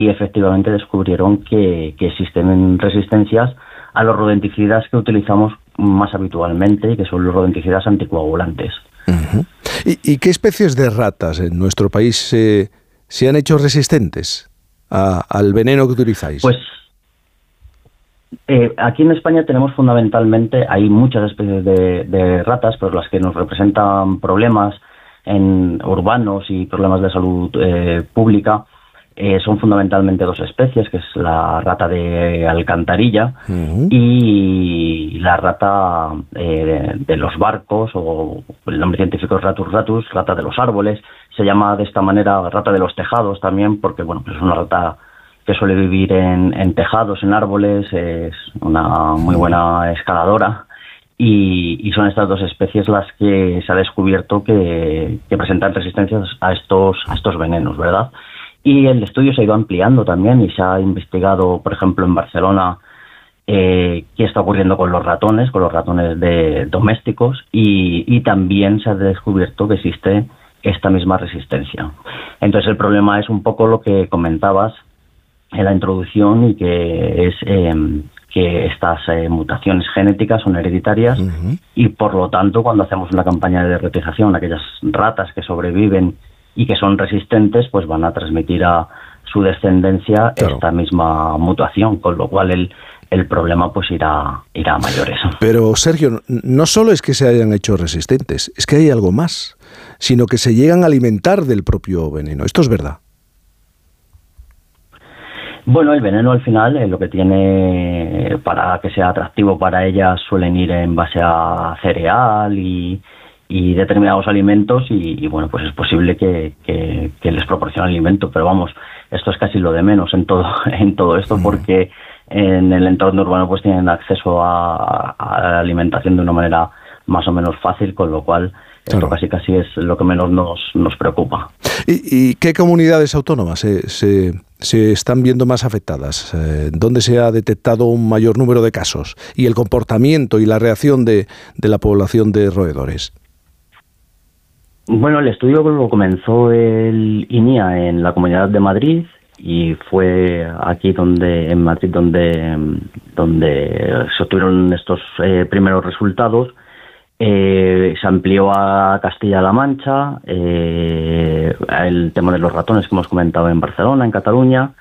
y efectivamente descubrieron que existen resistencias a los rodenticidas que utilizamos más habitualmente, que son los rodenticidas anticoagulantes. Uh-huh. ¿Y qué especies de ratas en nuestro país se han hecho resistentes al veneno que utilizáis? Pues aquí en España tenemos fundamentalmente, hay muchas especies de ratas, pero las que nos representan problemas urbanos y problemas de salud pública son fundamentalmente dos especies, que es la rata de alcantarilla uh-huh. y la rata de los barcos, o el nombre científico es Ratus ratus, rata de los árboles. Se llama de esta manera rata de los tejados también, porque bueno, es una rata que suele vivir en tejados, en árboles, es una muy buena escaladora, y son estas dos especies las que se ha descubierto que presentan resistencias a estos venenos, ¿verdad? Y el estudio se ha ido ampliando también y se ha investigado, por ejemplo, en Barcelona, qué está ocurriendo con los ratones domésticos, y también se ha descubierto que existe esta misma resistencia. Entonces el problema es un poco lo que comentabas en la introducción, y que es que estas mutaciones genéticas son hereditarias uh-huh. y por lo tanto cuando hacemos una campaña de derretización, aquellas ratas que sobreviven y que son resistentes, pues van a transmitir a su descendencia esta misma mutación, con lo cual el problema pues irá a mayores. Pero Sergio, no solo es que se hayan hecho resistentes, es que hay algo más, sino que se llegan a alimentar del propio veneno. ¿Esto es verdad? Bueno, el veneno al final lo que tiene, para que sea atractivo para ellas, suelen ir en base a cereal y determinados alimentos, y bueno, pues es posible que les proporcione alimento, pero vamos, esto es casi lo de menos en todo esto, porque en el entorno urbano pues tienen acceso a la alimentación de una manera más o menos fácil, con lo cual esto casi es lo que menos nos preocupa. ¿Y qué comunidades autónomas se están viendo más afectadas? ¿Dónde se ha detectado un mayor número de casos? ¿Y el comportamiento y la reacción de la población de roedores? Bueno, el estudio lo comenzó el INIA en la Comunidad de Madrid, y fue aquí en Madrid donde se obtuvieron estos primeros resultados. Se amplió a Castilla-La Mancha, el tema de los ratones que hemos comentado en Barcelona, en Cataluña.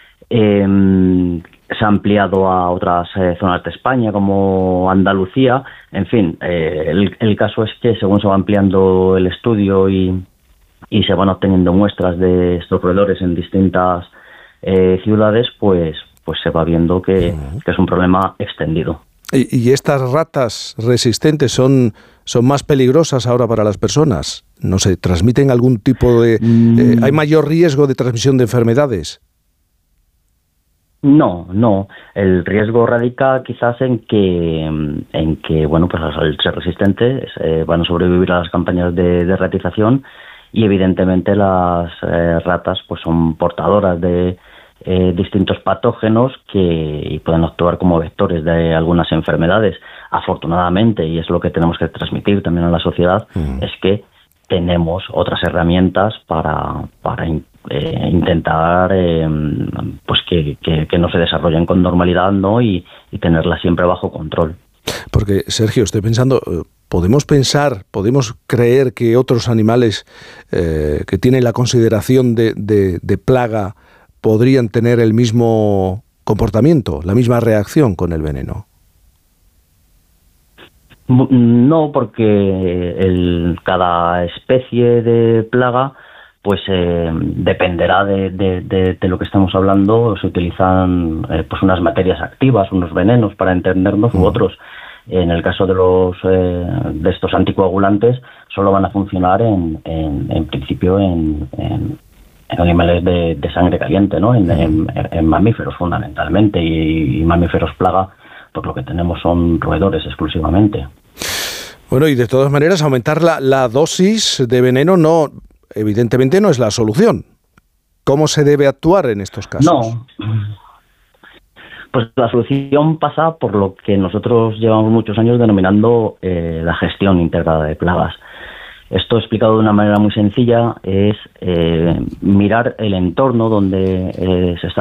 Se ha ampliado a otras zonas de España, como Andalucía. En fin, el caso es que según se va ampliando el estudio y se van obteniendo muestras de estos roedores en distintas ciudades, pues se va viendo que es un problema extendido. ¿Y estas ratas resistentes son más peligrosas ahora para las personas? ¿No se transmiten algún tipo de... ¿hay mayor riesgo de transmisión de enfermedades? No. El riesgo radica quizás en que bueno, pues al ser resistentes van a sobrevivir a las campañas de derratización, y evidentemente las ratas pues son portadoras de distintos patógenos y pueden actuar como vectores de algunas enfermedades. Afortunadamente, y es lo que tenemos que transmitir también a la sociedad, es que tenemos otras herramientas para intentar pues que no se desarrollen con normalidad, ¿no? Y tenerlas siempre bajo control. Porque, Sergio, estoy pensando, podemos creer que otros animales que tienen la consideración de plaga podrían tener el mismo comportamiento, la misma reacción con el veneno. No, porque cada especie de plaga pues dependerá de lo que estamos hablando. Se utilizan pues unas materias activas, unos venenos para entendernos, u otros. En el caso de estos anticoagulantes, solo van a funcionar en principio en animales de sangre caliente, ¿no? En mamíferos fundamentalmente, y mamíferos plaga, pues lo que tenemos son roedores exclusivamente. Bueno, y de todas maneras, aumentar la dosis de veneno evidentemente no es la solución. ¿Cómo se debe actuar en estos casos? No. Pues la solución pasa por lo que nosotros llevamos muchos años denominando la gestión integrada de plagas. Esto, explicado de una manera muy sencilla, es mirar el entorno donde se está